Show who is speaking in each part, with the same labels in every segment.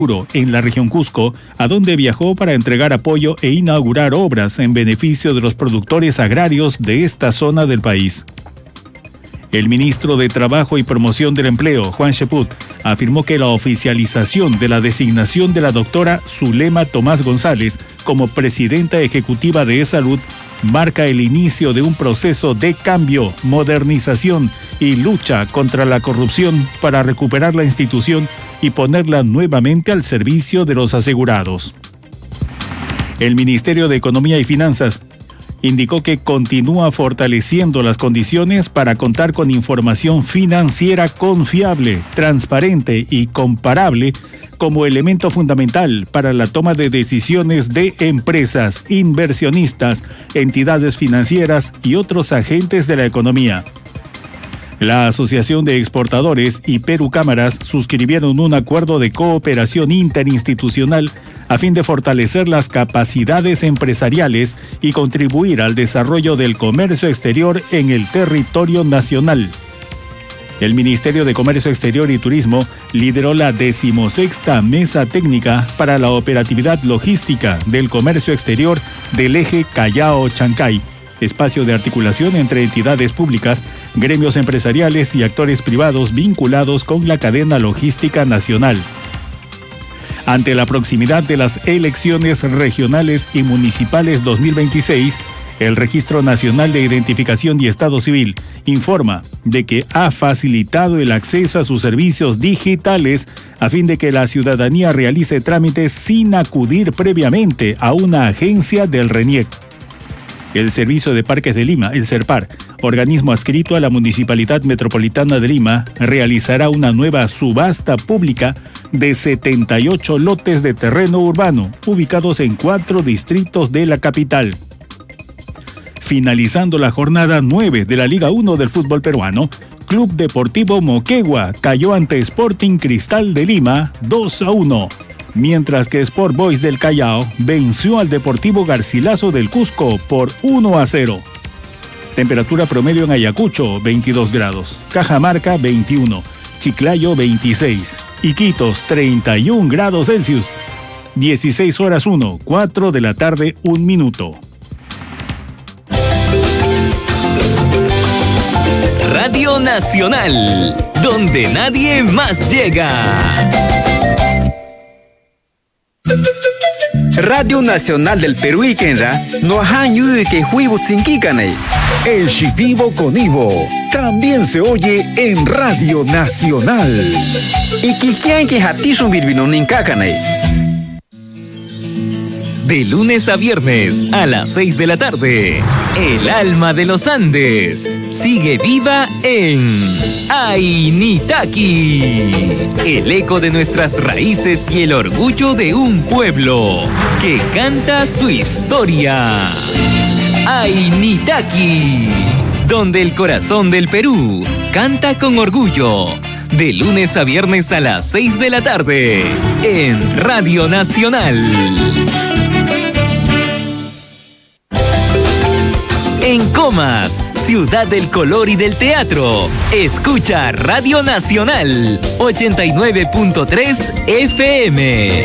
Speaker 1: en la región Cusco, a donde viajó para entregar apoyo e inaugurar obras en beneficio de los productores agrarios de esta zona del país. El ministro de Trabajo y Promoción del Empleo, Juan Cheput, afirmó que la oficialización de la designación de la doctora Zulema Tomás González como presidenta ejecutiva de Salud marca el inicio de un proceso de cambio, modernización y lucha contra la corrupción para recuperar la institución y ponerla nuevamente al servicio de los asegurados. El Ministerio de Economía y Finanzas indicó que continúa fortaleciendo las condiciones para contar con información financiera confiable, transparente y comparable como elemento fundamental para la toma de decisiones de empresas, inversionistas, entidades financieras y otros agentes de la economía. La Asociación de Exportadores y Perú Cámaras suscribieron un acuerdo de cooperación interinstitucional a fin de fortalecer las capacidades empresariales y contribuir al desarrollo del comercio exterior en el territorio nacional. El Ministerio de Comercio Exterior y Turismo lideró la 16ª Mesa Técnica para la Operatividad Logística del Comercio Exterior del Eje Callao-Chancay, espacio de articulación entre entidades públicas, gremios empresariales y actores privados vinculados con la cadena logística nacional. Ante la proximidad de las elecciones regionales y municipales 2026, el Registro Nacional de Identificación y Estado Civil informa de que ha facilitado el acceso a sus servicios digitales a fin de que la ciudadanía realice trámites sin acudir previamente a una agencia del RENIEC. El Servicio de Parques de Lima, el SERPAR, organismo adscrito a la Municipalidad Metropolitana de Lima, realizará una nueva subasta pública de 78 lotes de terreno urbano, ubicados en 4 distritos de la capital. Finalizando la jornada 9 de la Liga 1 del fútbol peruano, Club Deportivo Moquegua cayó ante Sporting Cristal de Lima 2-1. Mientras que Sport Boys del Callao venció al Deportivo Garcilaso del Cusco por 1-0. Temperatura promedio en Ayacucho, 22 grados. Cajamarca, 21. Chiclayo, 26. Iquitos, 31 grados Celsius. 16 horas 4 de la tarde, 1 minuto.
Speaker 2: Radio Nacional, donde nadie más llega.
Speaker 3: Radio Nacional del Perú y Kenra, no hanyu que huivo tsinkikanei.
Speaker 4: El Shipibo con Ivo también se oye en Radio Nacional.
Speaker 3: Y kikian que hatishun birbinon ninkakanei.
Speaker 2: De lunes a viernes a las 6 de la tarde, El Alma de los Andes sigue viva en Ainitaki, el eco de nuestras raíces y el orgullo de un pueblo que canta su historia. Ainitaki, donde el corazón del Perú canta con orgullo. De lunes a viernes a las 6 de la tarde, en Radio Nacional. En Comas, ciudad del color y del teatro, escucha Radio Nacional 89.3 FM.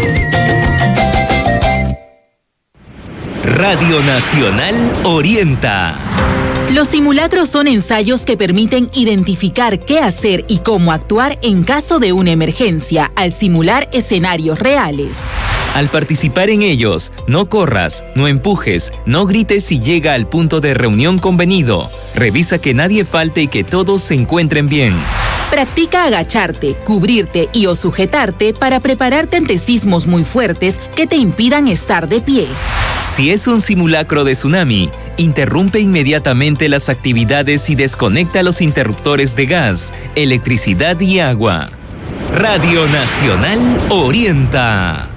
Speaker 2: Radio Nacional orienta.
Speaker 5: Los simulacros son ensayos que permiten identificar qué hacer y cómo actuar en caso de una emergencia, al simular escenarios reales.
Speaker 2: Al participar en ellos, no corras, no empujes, no grites si llega al punto de reunión convenido. Revisa que nadie falte y que todos se encuentren bien.
Speaker 5: Practica agacharte, cubrirte y o sujetarte para prepararte ante sismos muy fuertes que te impidan estar de pie.
Speaker 2: Si es un simulacro de tsunami, interrumpe inmediatamente las actividades y desconecta los interruptores de gas, electricidad y agua. Radio Nacional orienta.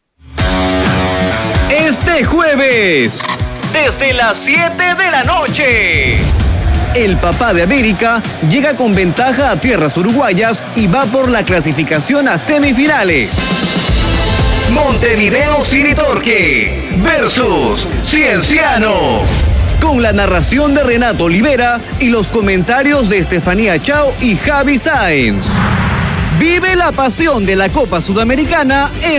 Speaker 3: Este jueves,
Speaker 6: desde las 7 de la noche,
Speaker 3: el Papá de América llega con ventaja a tierras uruguayas y va por la clasificación a semifinales.
Speaker 6: Montevideo City Torque versus Cienciano.
Speaker 3: Con la narración de Renato Olivera y los comentarios de Estefanía Chao y Javi Sáenz. Vive la pasión de la Copa Sudamericana en